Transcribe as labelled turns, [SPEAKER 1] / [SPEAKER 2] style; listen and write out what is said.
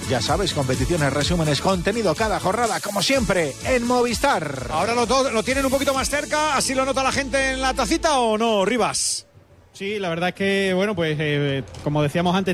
[SPEAKER 1] Ya sabes, competiciones, resúmenes, contenido cada jornada, como siempre, en Movistar.
[SPEAKER 2] Ahora lo tienen un poquito más cerca, ¿así lo nota la gente en la tacita o no, Rivas?
[SPEAKER 3] Sí, la verdad es que, bueno, pues como decíamos antes,